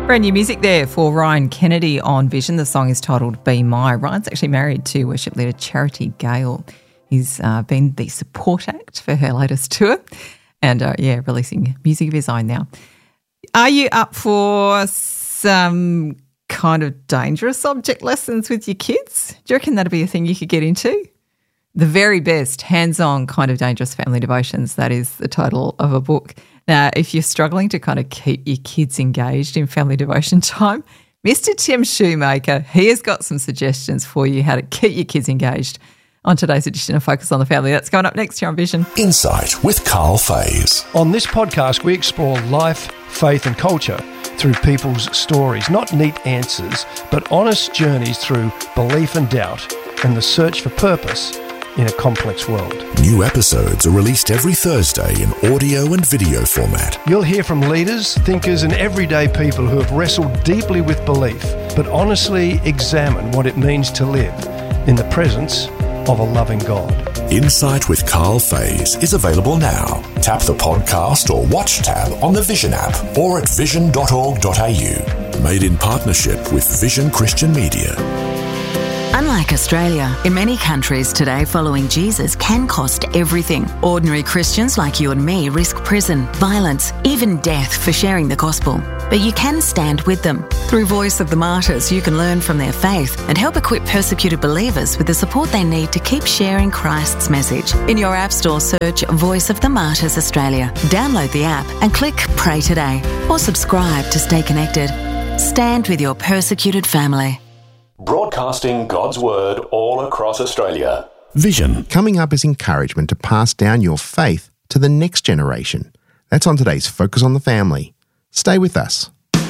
Brand new music there for Ryan Kennedy on Vision. The song is titled Be My. Ryan's actually married to worship leader Charity Gale. He's been the support act for her latest tour and, releasing music of his own now. Are you up for some kind of dangerous object lessons with your kids? Do you reckon that'd be a thing you could get into? The very best hands-on kind of dangerous family devotions, that is the title of a book. Now, if you're struggling to kind of keep your kids engaged in family devotion time, Mr. Tim Shoemaker, he has got some suggestions for you how to keep your kids engaged on today's edition of Focus on the Family. That's coming up next here on Vision. Insight with Carl Fays. On this podcast, we explore life, faith and culture through people's stories. Not neat answers, but honest journeys through belief and doubt and the search for purpose in a complex world. New episodes are released every Thursday in audio and video format. You'll hear from leaders, thinkers and everyday people who have wrestled deeply with belief, but honestly examine what it means to live in the presence of a loving God. Insight with Carl Fays is available now. Tap the podcast or watch tab on the Vision app or at vision.org.au. Made in partnership with Vision Christian Media. Unlike Australia, in many countries today, following Jesus can cost everything. Ordinary Christians like you and me risk prison, violence, even death for sharing the gospel. But you can stand with them. Through Voice of the Martyrs, you can learn from their faith and help equip persecuted believers with the support they need to keep sharing Christ's message. In your App Store, search Voice of the Martyrs Australia. Download the app and click Pray Today or subscribe to stay connected. Stand with your persecuted family. Broadcasting God's Word all across Australia. Vision. Coming up is encouragement to pass down your faith to the next generation. That's on today's Focus on the Family. Stay with us.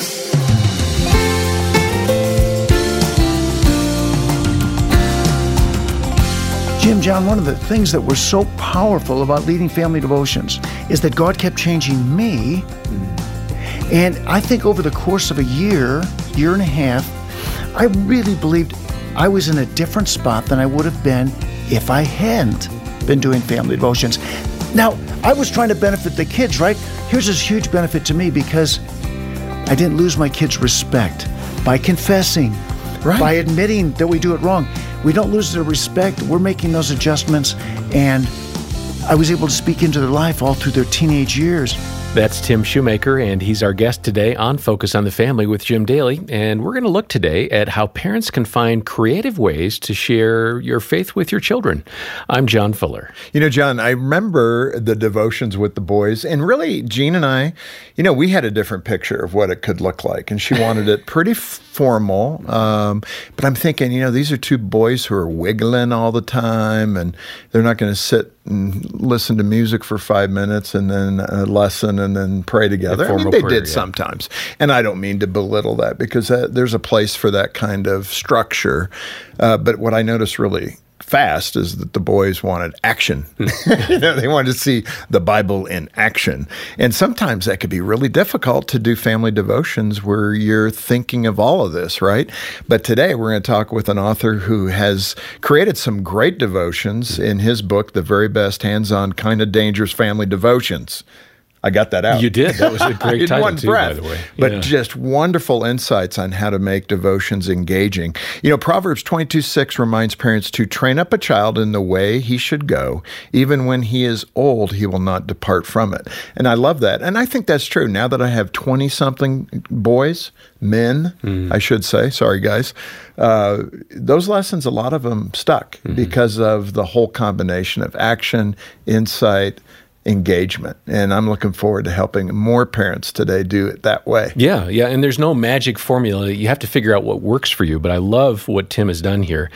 Jim, John, one of the things that was so powerful about leading family devotions is that God kept changing me. And I think over the course of a year and a half, I really believed I was in a different spot than I would have been if I hadn't been doing family devotions. Now, I was trying to benefit the kids, right? Here's this huge benefit to me because I didn't lose my kids' respect by confessing, Right. by admitting that we do it wrong. We don't lose their respect. We're making those adjustments, and I was able to speak into their life all through their teenage years. That's Tim Shoemaker, and he's our guest today on Focus on the Family with Jim Daly. And we're going to look today at how parents can find creative ways to share your faith with your children. I'm John Fuller. You know, John, I remember the devotions with the boys, and really, Jean and I, we had a different picture of what it could look like, and she wanted it pretty formal. But I'm thinking, these are two boys who are wiggling all the time, and they're not going to sit and listen to music for 5 minutes and then a lesson and then pray together. They did sometimes. And I don't mean to belittle that because there's a place for that kind of structure. But what I noticed really fast is that the boys wanted action. They wanted to see the Bible in action. And sometimes that could be really difficult to do family devotions where you're thinking of all of this, right? But today we're going to talk with an author who has created some great devotions in his book, The Very Best Hands-On Kind of Dangerous Family Devotions. I got that out. You did. That was a great title, one too, breath, by the way. But just wonderful insights on how to make devotions engaging. Proverbs 22:6 reminds parents to train up a child in the way he should go. Even when he is old, he will not depart from it. And I love that. And I think that's true. Now that I have 20-something boys, men, I should say, sorry guys, those lessons, a lot of them stuck because of the whole combination of action, insight, engagement. And I'm looking forward to helping more parents today do it that way. Yeah. And there's no magic formula. You have to figure out what works for you. But I love what Tim has done here.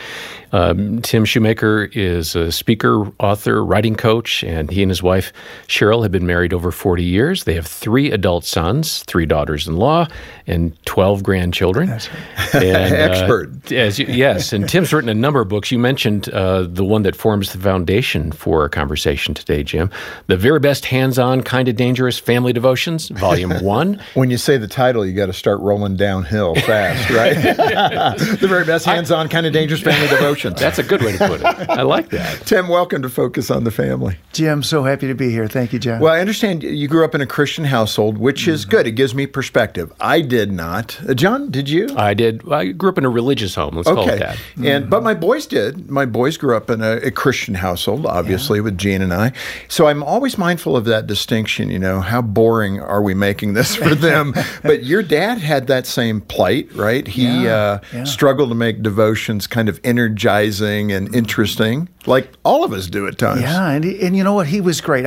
Tim Shoemaker is a speaker, author, writing coach, and he and his wife, Cheryl, have been married over 40 years. They have 3 adult sons, 3 daughters-in-law, and 12 grandchildren. That's right. And, expert. Yes, and Tim's written a number of books. You mentioned the one that forms the foundation for our conversation today, Jim, The very best hands-on, kind of dangerous family devotions, Volume 1. When you say the title, you got to start rolling downhill fast, right? The very best hands-on, kind of dangerous family devotions. That's a good way to put it. I like that. Tim, welcome to Focus on the Family. Jim, so happy to be here. Thank you, John. Well, I understand you grew up in a Christian household, which is good. It gives me perspective. I did not. John, did you? I did. I grew up in a religious home. Let's call it that. But my boys did. My boys grew up in a Christian household, obviously, with Jean and I. So I'm always mindful of that distinction. How boring are we making this for them? But your dad had that same plight, right? He struggled to make devotions kind of energizing and interesting, like all of us do at times. Yeah, and you know what? He was great.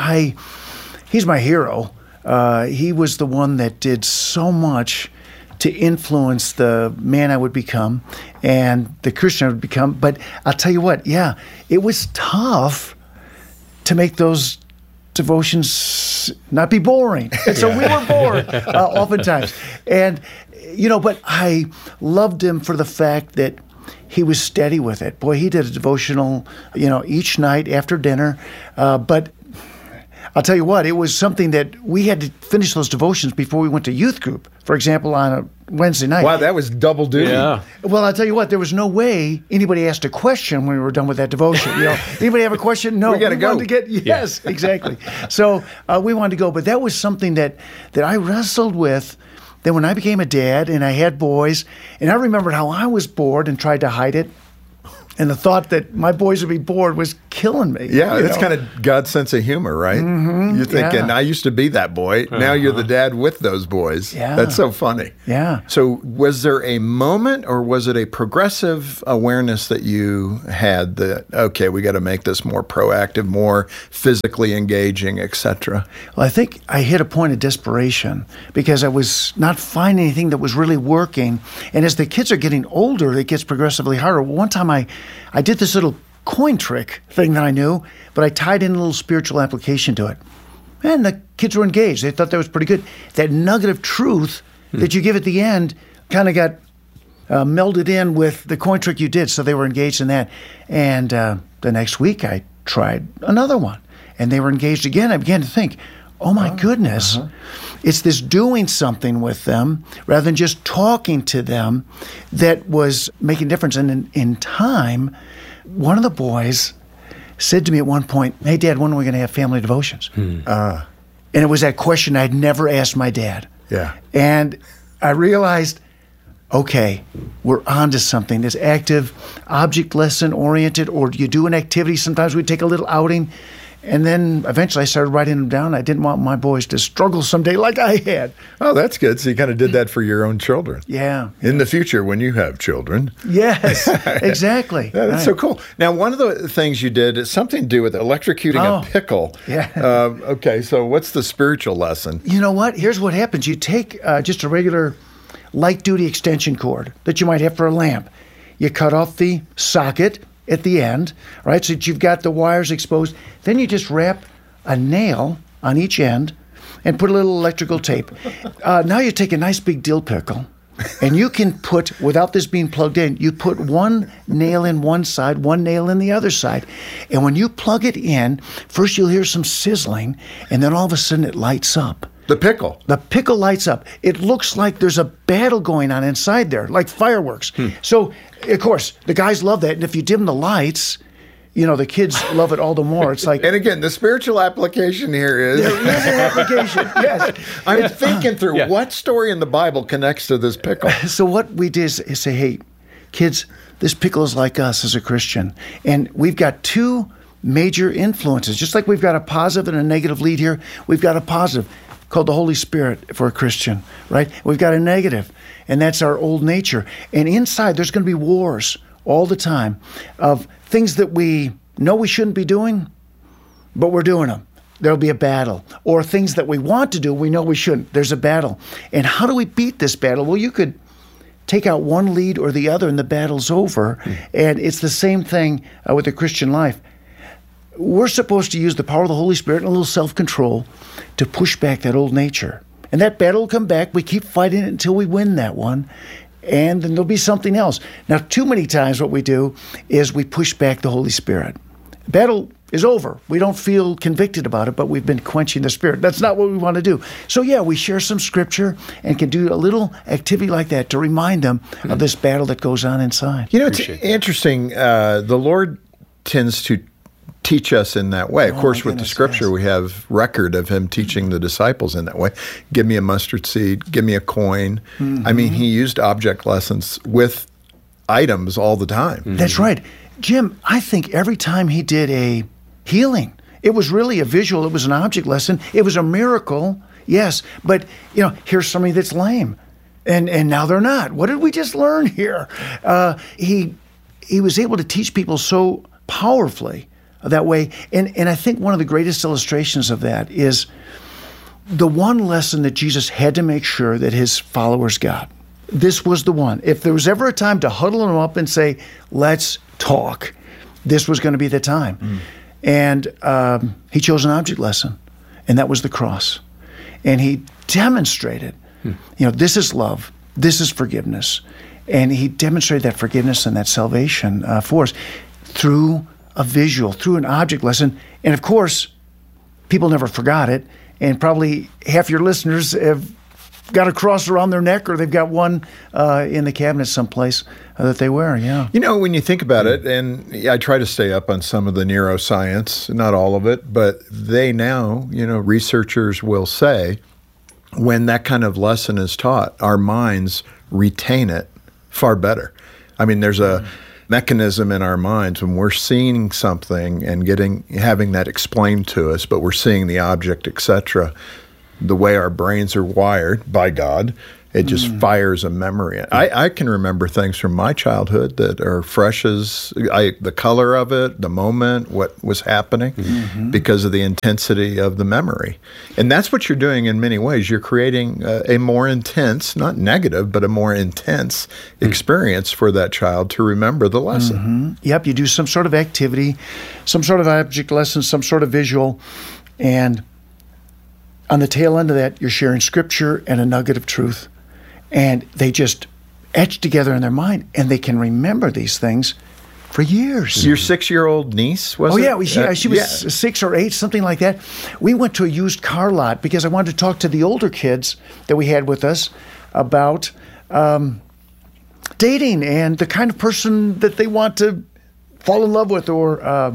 He's my hero. He was the one that did so much to influence the man I would become and the Christian I would become. But I'll tell you what, it was tough to make those devotions not be boring. And so we were bored oftentimes. And, but I loved him for the fact that he was steady with it. Boy, he did a devotional, each night after dinner. But I'll tell you what, it was something that we had to finish those devotions before we went to youth group, for example, on a Wednesday night. Wow, that was double duty. Yeah. Well, I'll tell you what, there was no way anybody asked a question when we were done with that devotion. Anybody have a question? No. We got to go. Yes, exactly. So we wanted to go. But that was something that I wrestled with. Then when I became a dad and I had boys, and I remembered how I was bored and tried to hide it. And the thought that my boys would be bored was killing me. Yeah, it's kind of God's sense of humor, right? Mm-hmm, you're thinking, I used to be that boy. Now you're the dad with those boys. Yeah. That's so funny. Yeah. So was there a moment or was it a progressive awareness that you had that, okay, we got to make this more proactive, more physically engaging, et cetera? Well, I think I hit a point of desperation because I was not finding anything that was really working. And as the kids are getting older, it gets progressively harder. One time I did this little coin trick thing that I knew, but I tied in a little spiritual application to it. And the kids were engaged. They thought that was pretty good. That nugget of truth that you give at the end kind of got melded in with the coin trick you did, so they were engaged in that. And the next week I tried another one, and they were engaged again. I began to think, oh my goodness, it's this doing something with them rather than just talking to them that was making a difference. And in time, one of the boys said to me at one point, hey, Dad, when are we going to have family devotions? And it was that question I'd never asked my dad. Yeah. And I realized, okay, we're on to something. This active, object lesson oriented, or you do an activity. Sometimes we take a little outing. And then eventually I started writing them down. I didn't want my boys to struggle someday like I had. Oh, that's good. So you kind of did that for your own children. Yeah. In the future, when you have children. Yes, exactly. Yeah, that's so cool. Now, one of the things you did is something to do with electrocuting a pickle. Yeah. Okay, so what's the spiritual lesson? You know what? Here's what happens. You take just a regular light-duty extension cord that you might have for a lamp. You cut off the socket at the end, right, so that you've got the wires exposed. Then you just wrap a nail on each end and put a little electrical tape. Now you take a nice big dill pickle, and you can put, without this being plugged in, you put one nail in one side, one nail in the other side. And when you plug it in, first you'll hear some sizzling, and then all of a sudden it lights up. The pickle. The pickle lights up. It looks like there's a battle going on inside there, like fireworks. So, of course, the guys love that. And if you dim the lights, the kids love it all the more. It's like... And again, the spiritual application here is... There is an application, yes. I'm thinking through what story in the Bible connects to this pickle. So what we did is say, hey, kids, this pickle is like us as a Christian. And we've got two major influences. Just like we've got a positive and a negative lead here, we've got a positive called the Holy Spirit for a Christian, right? We've got a negative, and that's our old nature. And inside, there's going to be wars all the time of things that we know we shouldn't be doing, but we're doing them. There'll be a battle. Or things that we want to do, we know we shouldn't. There's a battle. And how do we beat this battle? Well, you could take out one lead or the other, and the battle's over. And it's the same thing with the Christian life. We're supposed to use the power of the Holy Spirit and a little self-control to push back that old nature. And that battle will come back. We keep fighting it until we win that one. And then there'll be something else. Now, too many times what we do is we push back the Holy Spirit. Battle is over. We don't feel convicted about it, but we've been quenching the Spirit. That's not what we want to do. So yeah, we share some Scripture and can do a little activity like that to remind them of this battle that goes on inside. You know, it's interesting. The Lord tends to teach us in that way. Of course, with the Scripture, we have record of him teaching the disciples in that way. Give me a mustard seed, give me a coin. I mean, he used object lessons with items all the time. That's right. Jim, I think every time he did a healing, it was really a visual, it was an object lesson, it was a miracle, yes, but, you know, here's somebody that's lame, and now they're not. What did we just learn here? He was able to teach people so powerfully that way, and I think one of the greatest illustrations of that is the one lesson that Jesus had to make sure that his followers got. This was the one. If there was ever a time to huddle them up and say, let's talk, this was going to be the time. And he chose an object lesson, and that was the cross. And he demonstrated, you know, this is love, this is forgiveness. And he demonstrated that forgiveness and that salvation for us through a visual, through an object lesson. And of course, people never forgot it. And probably half your listeners have got a cross around their neck, or they've got one in the cabinet someplace that they wear, yeah. You know, when you think about it, and I try to stay up on some of the neuroscience, not all of it, but they now, you know, researchers will say, when that kind of lesson is taught, our minds retain it far better. I mean, there's a mechanism in our minds when we're seeing something and having that explained to us, but we're seeing the object, etc., the way our brains are wired by God, it just fires a memory. I can remember things from my childhood that are fresh as the color of it, the moment, what was happening, because of the intensity of the memory. And that's what you're doing in many ways. You're creating a more intense, not negative, but a more intense experience for that child to remember the lesson. Yep, you do some sort of activity, some sort of object lesson, some sort of visual, and on the tail end of that, you're sharing Scripture and a nugget of truth. And they just etch together in their mind, and they can remember these things for years. Your 6-year-old niece, was it? Yeah, she was 6 or 8, something like that. We went to a used car lot because I wanted to talk to the older kids that we had with us about dating and the kind of person that they want to fall in love with or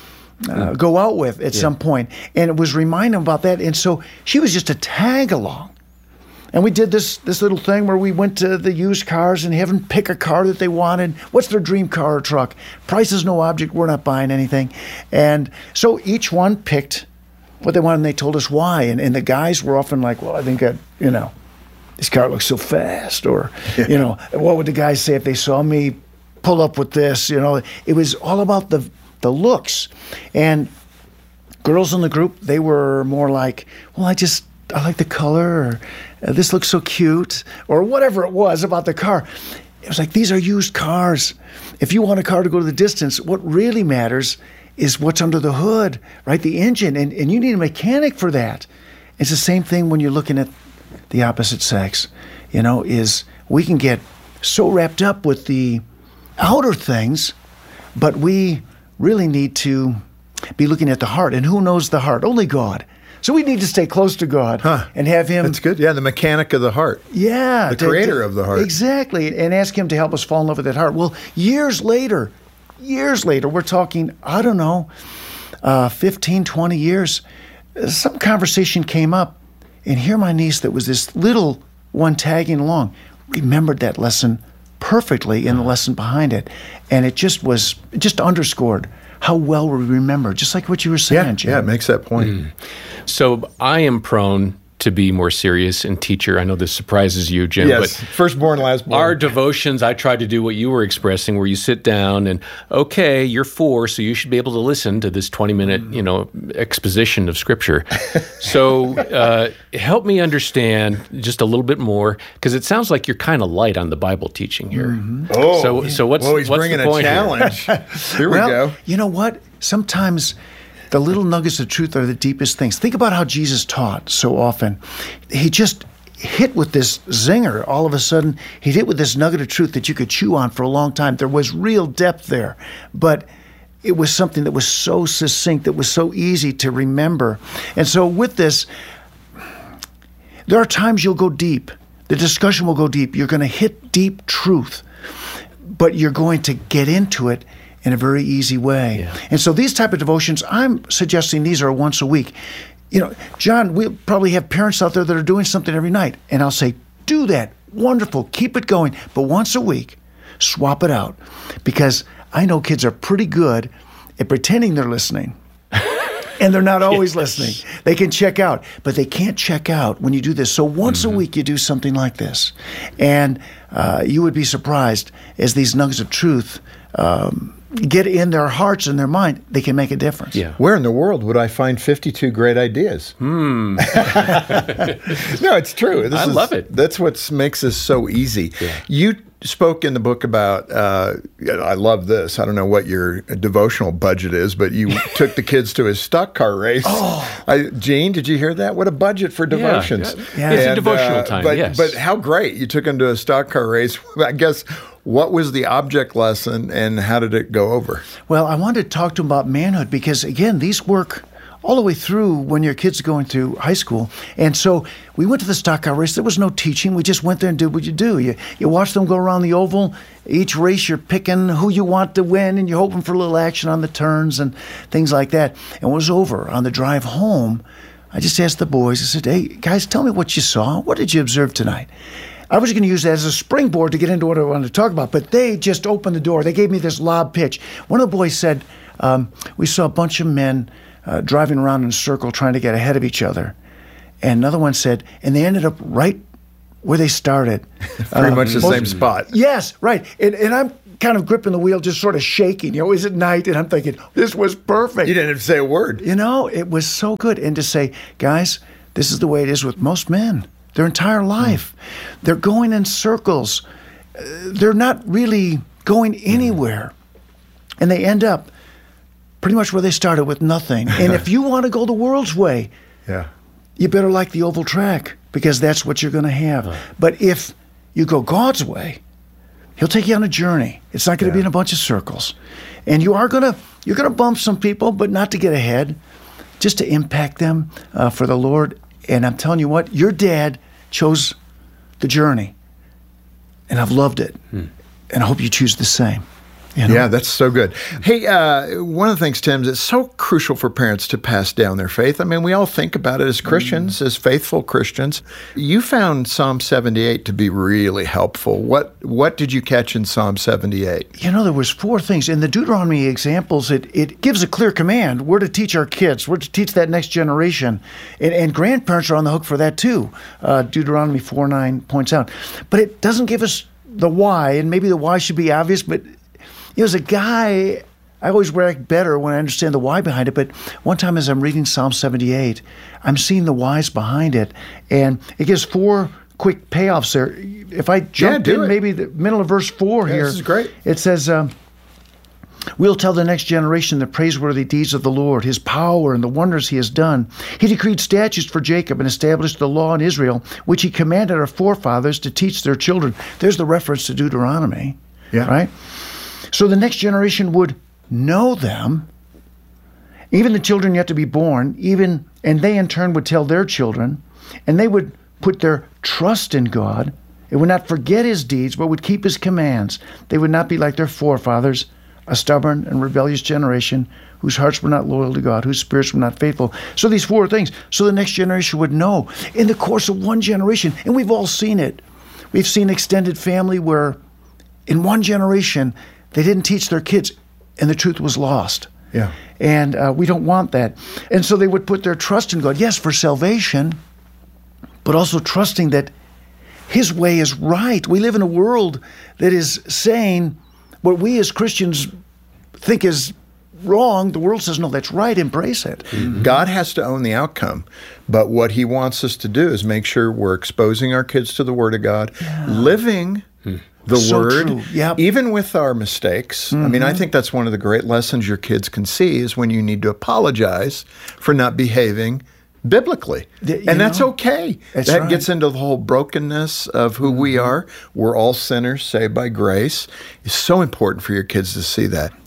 go out with at some point. And it was reminding them about that. And so she was just a tag along. And we did this little thing where we went to the used cars and have them pick a car that they wanted. What's their dream car or truck? Price is no object. We're not buying anything. And so each one picked what they wanted, and they told us why. And the guys were often like, well, I think this car looks so fast. Or, you know, what would the guys say if they saw me pull up with this? You know, it was all about the looks. And girls in the group, they were more like, well, I like the color, or this looks so cute, or whatever it was about the car. It was like, these are used cars. If you want a car to go to the distance, what really matters is what's under the hood, right? The engine, and you need a mechanic for that. It's the same thing when you're looking at the opposite sex, you know, is we can get so wrapped up with the outer things, but we really need to be looking at the heart. And who knows the heart? Only God. So we need to stay close to God and have Him. That's good. Yeah, the mechanic of the heart. Yeah. The creator of the heart. Exactly. And ask Him to help us fall in love with that heart. Well, years later, we're talking, I don't know, 15, 20 years, some conversation came up. And here my niece that was this little one tagging along remembered that lesson perfectly in the lesson behind it. And it just underscored how well we remember, just like what you were saying, Jim. Yeah, it makes that point. So I am prone to be more serious and teacher. I know this surprises you, Jim. Yes, but firstborn, lastborn. Our devotions, I try to do what you were expressing, where you sit down and, okay, you're 4, so you should be able to listen to this 20-minute, exposition of Scripture. So help me understand just a little bit more, because it sounds like you're kind of light on the Bible teaching here. So what's he's bringing the point a challenge. Here we go. You know what? Sometimes the little nuggets of truth are the deepest things. Think about how Jesus taught so often. He just hit with this zinger. All of a sudden, he hit with this nugget of truth that you could chew on for a long time. There was real depth there. But it was something that was so succinct, that was so easy to remember. And so with this, there are times you'll go deep. The discussion will go deep. You're going to hit deep truth, but you're going to get into it in a very easy way. Yeah. And so these type of devotions, I'm suggesting these are once a week. You know, John, we'll probably have parents out there that are doing something every night, and I'll say, do that. Wonderful. Keep it going. But once a week, swap it out, because I know kids are pretty good at pretending they're listening. And they're not always listening. They can check out, but they can't check out when you do this. So once a week, you do something like this. And you would be surprised as these nuggets of truth get in their hearts and their mind, they can make a difference. Yeah. Where in the world would I find 52 great ideas? No, it's true. I love it. That's what makes this so easy. Yeah. You spoke in the book about, I love this, I don't know what your devotional budget is, but you took the kids to a stock car race. Gene, did you hear that? What a budget for devotions. Yeah. It's a devotional time, yes. But how great. You took them to a stock car race. I guess, what was the object lesson and how did it go over? Well, I wanted to talk to them about manhood because, again, these work all the way through when your kid's going through high school. And so we went to the stock car race. There was no teaching. We just went there and did what you do. You watch them go around the oval. Each race, you're picking who you want to win, and you're hoping for a little action on the turns and things like that. And when it was over, on the drive home, I just asked the boys, I said, hey, guys, tell me what you saw. What did you observe tonight? I was going to use that as a springboard to get into what I wanted to talk about, but they just opened the door. They gave me this lob pitch. One of the boys said, we saw a bunch of men driving around in a circle trying to get ahead of each other. And another one said, and they ended up right where they started. Pretty much the same spot. Yes, right. And I'm kind of gripping the wheel, just sort of shaking. You know, it's at night, and I'm thinking, this was perfect. You didn't have to say a word. You know, it was so good. And to say, guys, this is the way it is with most men. Their entire life. They're going in circles. They're not really going anywhere. And they end up pretty much where they started, with nothing. And if you want to go the world's way, you better like the oval track, because that's what you're going to have. But if you go God's way, He'll take you on a journey. It's not going to be in a bunch of circles. And you're going to bump some people, but not to get ahead, just to impact them for the Lord. And I'm telling you what, your dad chose the journey, and I've loved it. And I hope you choose the same. You know? Yeah, that's so good. Hey, one of the things, Tim, is it's so crucial for parents to pass down their faith. I mean, we all think about it as Christians, as faithful Christians. You found Psalm 78 to be really helpful. What did you catch in Psalm 78? You know, there was 4 things. In the Deuteronomy examples, it gives a clear command. We're to teach our kids. We're to teach that next generation. And grandparents are on the hook for that too. Deuteronomy 4:9 points out. But it doesn't give us the why, and maybe the why should be obvious, but as a guy, I always react better when I understand the why behind it. But one time as I'm reading Psalm 78, I'm seeing the whys behind it. And it gives 4 quick payoffs there. If I jump in maybe the middle of verse 4 here. This is great. It says, we'll tell the next generation the praiseworthy deeds of the Lord, His power and the wonders He has done. He decreed statutes for Jacob and established the law in Israel, which He commanded our forefathers to teach their children. There's the reference to Deuteronomy, right? So the next generation would know them, even the children yet to be born, and they in turn would tell their children, and they would put their trust in God. It would not forget His deeds, but would keep His commands. They would not be like their forefathers, a stubborn and rebellious generation whose hearts were not loyal to God, whose spirits were not faithful. So these 4 things, so the next generation would know in the course of one generation, and we've all seen it. We've seen extended family where in one generation, they didn't teach their kids, and the truth was lost. Yeah. And we don't want that. And so they would put their trust in God, yes, for salvation, but also trusting that His way is right. We live in a world that is saying what we as Christians think is wrong. The world says, no, that's right, embrace it. Mm-hmm. God has to own the outcome, but what He wants us to do is make sure we're exposing our kids to the Word of God, living the Word, even with our mistakes. I mean, I think that's one of the great lessons your kids can see is when you need to apologize for not behaving biblically. And that's okay. That gets into the whole brokenness of who we are. We're all sinners saved by grace. It's so important for your kids to see that.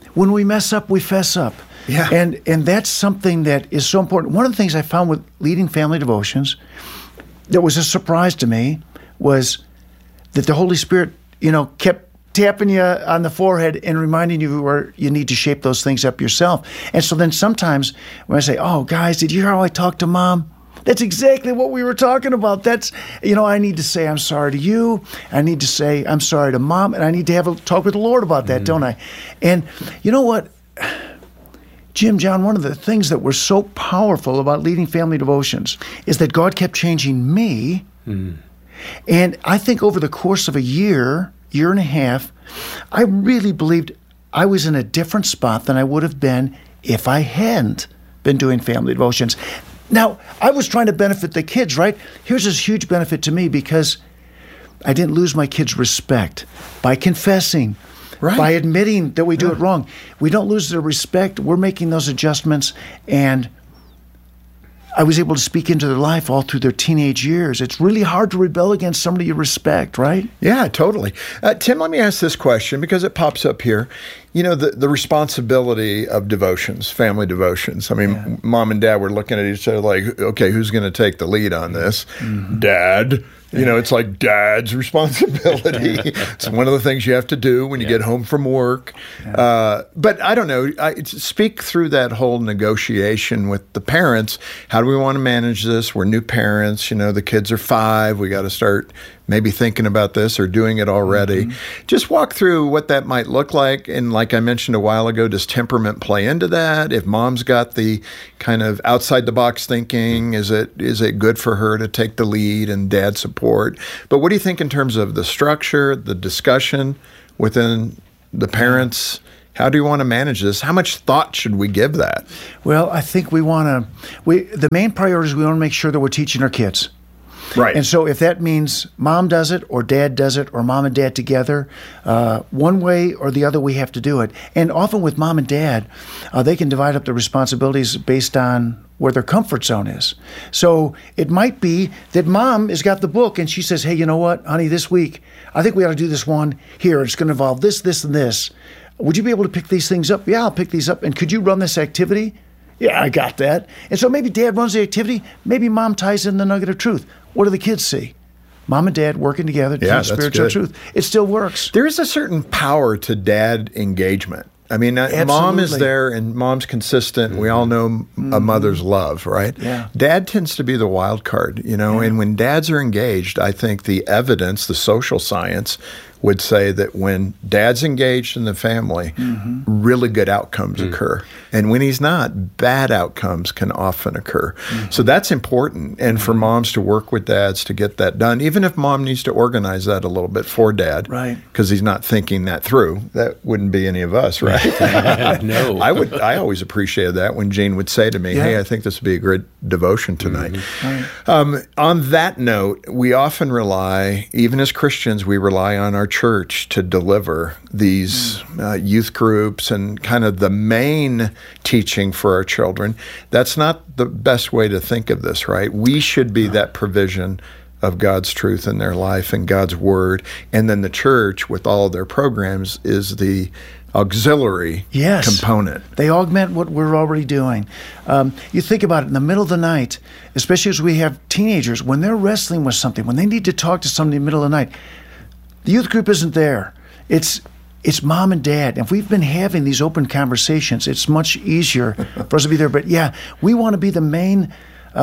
when we mess up, we fess up. Yeah. And that's something that is so important. One of the things I found with leading family devotions that was a surprise to me was that the Holy Spirit, kept tapping you on the forehead and reminding you where you need to shape those things up yourself. And so then sometimes when I say, oh, guys, did you hear how I talked to Mom? That's exactly what we were talking about. That's, I need to say I'm sorry to you. I need to say I'm sorry to Mom. And I need to have a talk with the Lord about that, don't I? And you know what? Jim, John, one of the things that were so powerful about leading family devotions is that God kept changing me. And I think over the course of a year and a half, I really believed I was in a different spot than I would have been if I hadn't been doing family devotions. Now, I was trying to benefit the kids, right? Here's this huge benefit to me because I didn't lose my kids' respect by confessing, right, by admitting that we do it wrong. We don't lose their respect. We're making those adjustments, and I was able to speak into their life all through their teenage years. It's really hard to rebel against somebody you respect, right? Yeah, totally. Tim, let me ask this question because it pops up here. The responsibility of devotions, family devotions. I mean, Mom and Dad were looking at each other like, okay, who's going to take the lead on this? Dad. It's like Dad's responsibility. It's one of the things you have to do when you get home from work. But I don't know. Speak through that whole negotiation with the parents. How do we want to manage this? We're new parents. The kids are 5. We got to start maybe thinking about this or doing it already. Just walk through what that might look like. And like I mentioned a while ago, does temperament play into that? If Mom's got the kind of outside the box thinking, is it good for her to take the lead and Dad support? But what do you think in terms of the structure, the discussion within the parents? How do you want to manage this? How much thought should we give that? Well, I think the main priority is we want to make sure that we're teaching our kids. Right. And so if that means Mom does it or Dad does it or Mom and Dad together, one way or the other we have to do it. And often with Mom and Dad, they can divide up the responsibilities based on where their comfort zone is. So it might be that Mom has got the book and she says, hey, you know what, honey, this week, I think we ought to do this one here. It's going to involve this, this, and this. Would you be able to pick these things up? Yeah, I'll pick these up. And could you run this activity? Yeah, I got that. And so maybe Dad runs the activity. Maybe Mom ties in the nugget of truth. What do the kids see? Mom and Dad working together to teach spiritual truth. It still works. There is a certain power to Dad engagement. I mean, Mom is there and Mom's consistent. We all know a mother's love, right? Yeah. Dad tends to be the wild card, and when dads are engaged, I think the evidence, the social science would say that when Dad's engaged in the family, really good outcomes occur. And when he's not, bad outcomes can often occur. So that's important. And for moms to work with dads to get that done, even if Mom needs to organize that a little bit for Dad, right? Because he's not thinking that through. That wouldn't be any of us, right? No. I always appreciated that when Jean would say to me, hey, I think this would be a great devotion tonight. Right. On that note, we often rely, even as Christians, we rely on our church to deliver these youth groups and kind of the main teaching for our children. That's not the best way to think of this, right? We should be that provision of God's truth in their life and God's word. And then the church, with all of their programs, is the auxiliary component. They augment what we're already doing. You think about it, in the middle of the night, especially as we have teenagers, when they're wrestling with something, when they need to talk to somebody in the middle of the night, the youth group isn't there. It's Mom and Dad. And if we've been having these open conversations, it's much easier for us to be there. But yeah, we want to be the main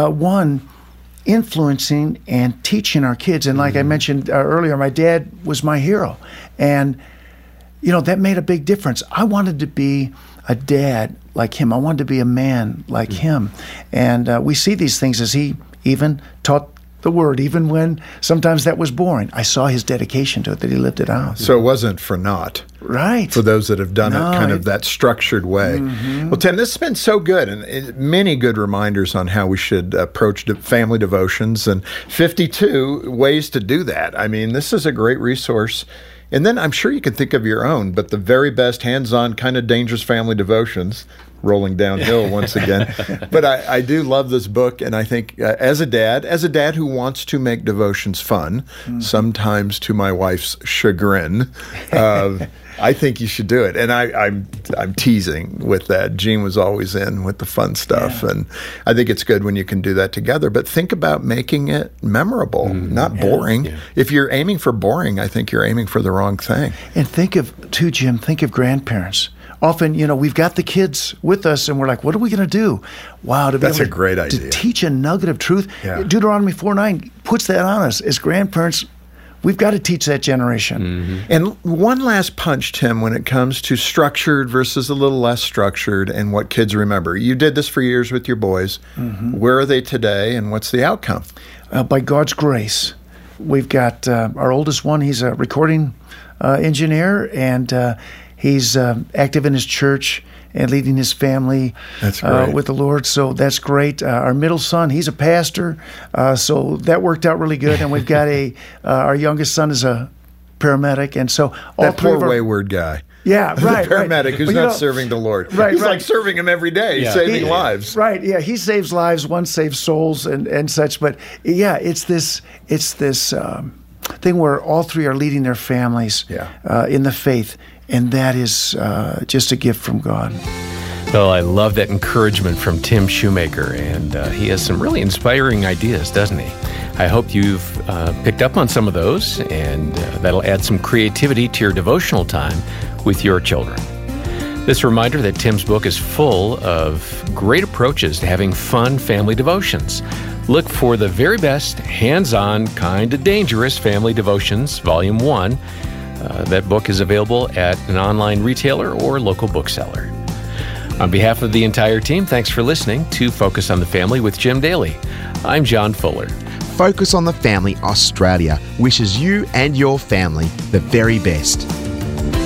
one influencing and teaching our kids. And like I mentioned earlier, my dad was my hero. And, that made a big difference. I wanted to be a dad like him. I wanted to be a man like him. And we see these things as he even taught the word, even when sometimes that was boring. I saw his dedication to it, that he lived it out. So it wasn't for naught. Right. For those that have done it kind of that structured way. Well, Tim, this has been so good, and many good reminders on how we should approach family devotions, and 52 ways to do that. I mean, this is a great resource. And then I'm sure you can think of your own, but the very best hands-on kind of dangerous family devotions, rolling downhill once again. But I do love this book, and I think as a dad who wants to make devotions fun, sometimes to my wife's chagrin, I think you should do it. And I'm teasing with that. Gene was always in with the fun stuff. And I think it's good when you can do that together. But think about making it memorable, not boring. Yeah. If you're aiming for boring, I think you're aiming for the wrong thing. And Jim, think of grandparents. Often, we've got the kids with us and we're like, what are we going to do? Wow, that's a great idea. To teach a nugget of truth. Yeah. Deuteronomy 4:9 puts that on us. As grandparents, we've got to teach that generation. And one last punch, Tim, when it comes to structured versus a little less structured and what kids remember. You did this for years with your boys. Where are they today and what's the outcome? By God's grace, we've got our oldest one. He's a recording engineer, and he's active in his church and leading his family with the Lord. So that's great. Our middle son, he's a pastor. So that worked out really good. And we've got our youngest son is a paramedic. And so all that poor wayward guy. Yeah, right. The paramedic who's not serving the Lord. He's like serving him every day, saving lives. Right, yeah. He saves lives, one saves souls and such. But yeah, it's this thing where all three are leading their families in the faith. And that is just a gift from God. Well, I love that encouragement from Tim Shoemaker, and he has some really inspiring ideas, doesn't he? I hope you've picked up on some of those, and that'll add some creativity to your devotional time with your children. This reminder that Tim's book is full of great approaches to having fun family devotions. Look for the very best, hands-on, kind of dangerous family devotions, Volume 1. That book is available at an online retailer or local bookseller. On behalf of the entire team, thanks for listening to Focus on the Family with Jim Daly. I'm John Fuller. Focus on the Family Australia wishes you and your family the very best.